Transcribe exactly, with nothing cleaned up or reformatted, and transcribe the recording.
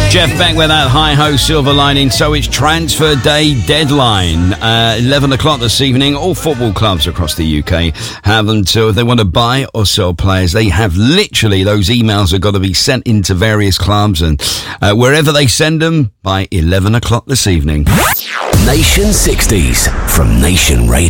Jeff Beck with that Hi-Ho Silver Lining. So it's transfer day deadline. Uh, eleven o'clock this evening. All football clubs across the U K have until, if they want to buy or sell players, they have literally, those emails have got to be sent into various clubs and uh, wherever they send them by eleven o'clock this evening. Nation sixties from Nation Radio.